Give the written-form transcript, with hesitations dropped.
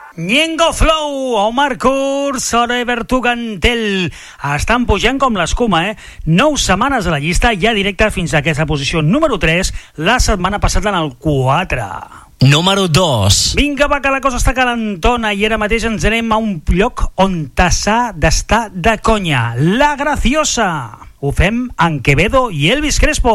Ñengo Flow, Omar Kurz, Forever Tugantel. Estan pujant com l'escuma, 9 setmanes a la llista, ja directe fins a aquesta posició número 3, la setmana passada en el 4. Número 2. Vinga, va, que la cosa està calentona i ara mateix ens anem a un lloc on s'ha d'estar de conya. La Graciosa. Ho fem en Quevedo i Elvis Crespo.